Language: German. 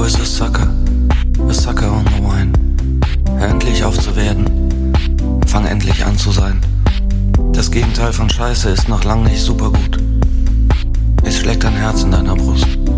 is a sucker on the wine. Hör endlich auf zu werden, fang endlich an zu sein. Das Gegenteil von Scheiße ist noch lang nicht super gut. Es schlägt ein Herz in deiner Brust.